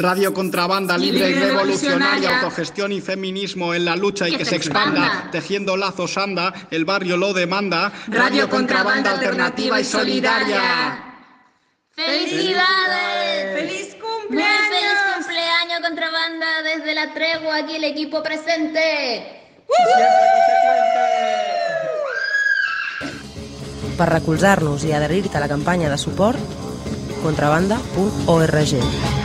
Radio Contrabanda, libre y revolucionaria, autogestión y feminismo en la lucha y que se expanda, tejiendo lazos anda, el barrio lo demanda. Radio Contrabanda, alternativa y solidaria. ¡Felicidades! ¡Feliz cumpleaños! ¡Muy feliz cumpleaños, Contrabanda! Desde la tregua, aquí el equipo presente. Per recolzar-nos i adherir-te a la campanya de suport, contrabanda.org.